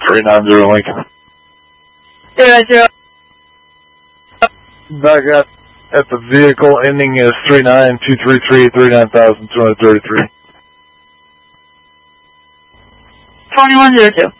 390 Lincoln. 0. Back at the vehicle ending is 39233, 39,233. 2102.